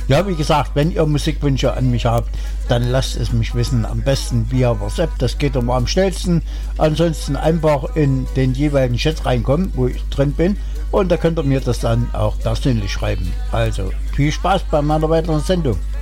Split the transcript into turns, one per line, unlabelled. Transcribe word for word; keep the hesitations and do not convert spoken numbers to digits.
Ja, wie gesagt, wenn ihr Musikwünsche an mich habt, dann lasst es mich wissen. Am besten via WhatsApp, das geht immer am schnellsten. Ansonsten einfach in den jeweiligen Chat reinkommen, wo ich drin bin. Und da könnt ihr mir das dann auch persönlich schreiben. Also viel Spaß bei meiner weiteren Sendung.